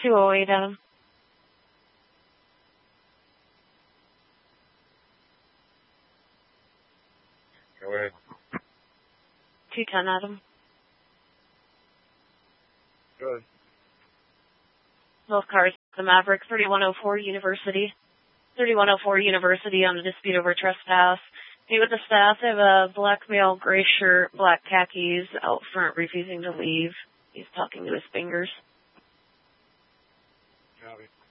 208, Adam. Go ahead. 210, Adam. Good. Both cars, the Maverick, 3104 University. 3104 University on a dispute over trespass. Meet with the staff. They have a black male, gray shirt, black khakis, out front, refusing to leave. He's talking to his fingers. Copy.